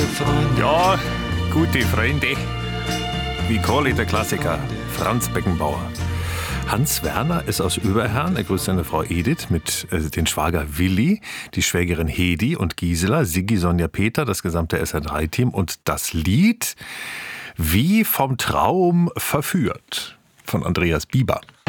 gute Freunde. Ja, gute Freunde. Wie Corley, der Klassiker, Franz Beckenbauer. Hans Werner ist aus Überherrn. Er grüßt seine Frau Edith mit den Schwager Willi, die Schwägerin Hedi und Gisela, Siggi, Sonja, Peter, das gesamte SR3-Team und das Lied Wie vom Traum verführt von Andreas Bieber.